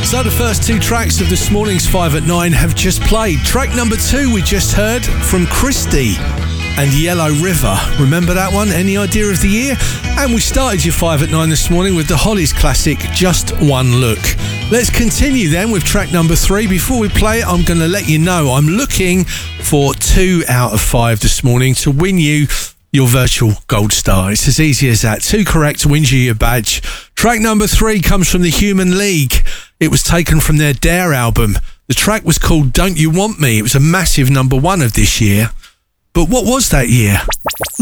So the first two tracks of this morning's 5 at 9 have just played. Track number 2 we just heard from Christy and Yellow River. Remember that one? Any idea of the year? And we started your 5 at 9 this morning with the Hollies classic, Just One Look. Let's continue then with track number 3. Before we play it, I'm going to let you know I'm looking for 2 out of 5 this morning to win you your virtual gold star. It's as easy as that. 2 correct wins you your badge. Track number 3 comes from the Human League. It was taken from their Dare album. The track was called Don't You Want Me. It was a massive number 1 of this year. But what was that year?